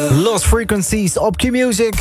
Lost Frequencies op Q-Music.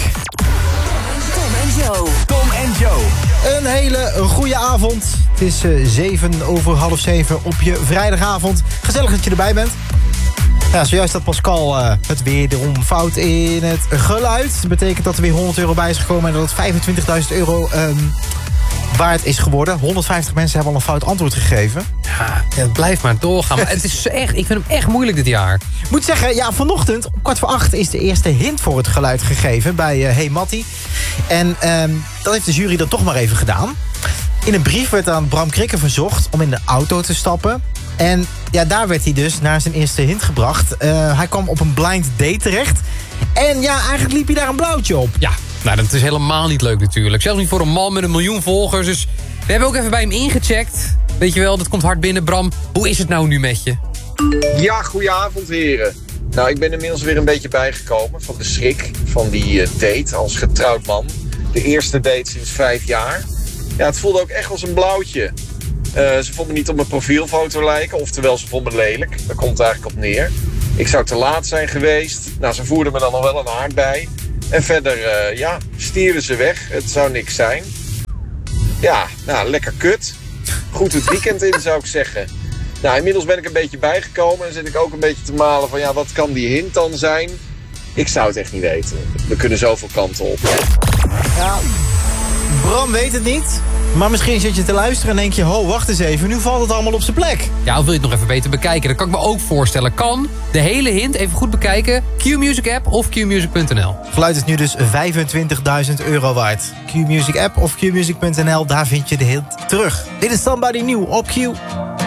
Tom en Joe. Een hele goede avond. Het is 7:06 op je vrijdagavond. Gezellig dat je erbij bent. Ja, zojuist had Pascal het wederom fout in het geluid. Dat betekent dat er weer €100 bij is gekomen en dat het €25.000 waard is geworden. 150 mensen hebben al een fout antwoord gegeven. Ja, het blijft maar doorgaan. Maar het is echt, ik vind hem echt moeilijk dit jaar. Ik moet zeggen, ja, vanochtend om 7:15 is de eerste hint voor het geluid gegeven bij Hey Mattie. En dat heeft de jury dan toch maar even gedaan. In een brief werd aan Bram Krikke verzocht om in de auto te stappen. En ja, daar werd hij dus naar zijn eerste hint gebracht. Hij kwam op een blind date terecht. En ja, eigenlijk liep hij daar een blauwtje op. Ja, nou, dat is helemaal niet leuk natuurlijk. Zelfs niet voor een man met 1 miljoen volgers. Dus we hebben ook even bij hem ingecheckt. Weet je wel, dat komt hard binnen. Bram, hoe is het nou nu met je? Ja, goedenavond heren. Nou, ik ben inmiddels weer een beetje bijgekomen van de schrik van die date als getrouwd man. De eerste date sinds 5 jaar. Ja, het voelde ook echt als een blauwtje. Ze vond me niet op mijn profielfoto lijken, oftewel ze vond me lelijk. Daar komt het eigenlijk op neer. Ik zou te laat zijn geweest. Nou, ze voerden me dan nog wel een haard bij. En verder, stierden ze weg. Het zou niks zijn. Ja, nou, lekker kut. Goed het weekend in, zou ik zeggen. Nou, inmiddels ben ik een beetje bijgekomen en zit ik ook een beetje te malen van, ja, wat kan die hint dan zijn? Ik zou het echt niet weten. We kunnen zoveel kanten op. Ja, Bram weet het niet. Maar misschien zit je te luisteren en denk je, ho, wacht eens even, nu valt het allemaal op zijn plek. Ja, of wil je het nog even beter bekijken? Dat kan ik me ook voorstellen. Kan de hele hint even goed bekijken. Q-Music app of qmusic.nl. Geluid is nu dus €25.000 waard. Q-Music app of qmusic.nl, daar vind je de hint terug. Dit is Somebody New op Q.